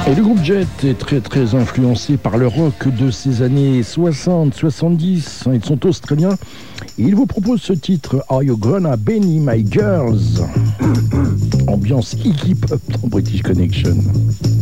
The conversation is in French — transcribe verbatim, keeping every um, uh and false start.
Et le groupe Jet est très très influencé par le rock de ces années soixante soixante-dix. Ils sont australiens et ils vous proposent ce titre Are You Gonna Benny My Girls? Ambiance Iggy Pop dans British Connection.